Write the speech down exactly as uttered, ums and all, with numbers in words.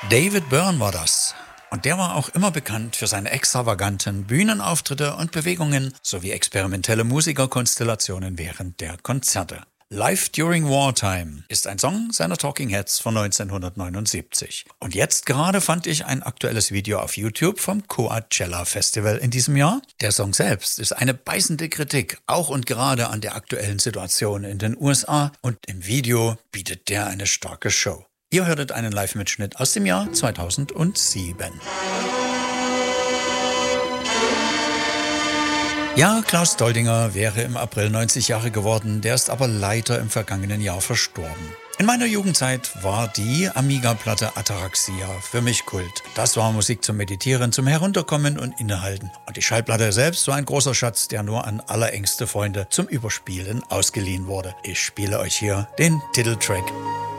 David Byrne war das. Und der war auch immer bekannt für seine extravaganten Bühnenauftritte und Bewegungen sowie experimentelle Musikerkonstellationen während der Konzerte. Live During Wartime ist ein Song seiner Talking Heads von neunzehnhundertneunundsiebzig. Und jetzt gerade fand ich ein aktuelles Video auf YouTube vom Coachella Festival in diesem Jahr. Der Song selbst ist eine beißende Kritik, auch und gerade an der aktuellen Situation in den U S A. Und im Video bietet der eine starke Show. Ihr hörtet einen Live-Mitschnitt aus dem Jahr zweitausendsieben. Ja, Klaus Doldinger wäre im April neunzig Jahre geworden, der ist aber leider im vergangenen Jahr verstorben. In meiner Jugendzeit war die Amiga-Platte Ataraxia für mich Kult. Das war Musik zum Meditieren, zum Herunterkommen und Innehalten. Und die Schallplatte selbst war ein großer Schatz, der nur an allerengste Freunde zum Überspielen ausgeliehen wurde. Ich spiele euch hier den Titeltrack.